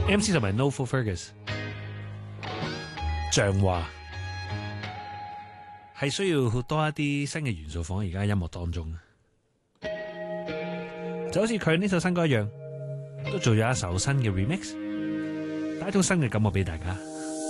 MC 同埋 No Full Fergus 像話係需要好多一啲新嘅元素放喺而家音樂當中，就好似佢呢首新歌一樣，都做咗一首新嘅 remix，帶一種新嘅感覺俾大家。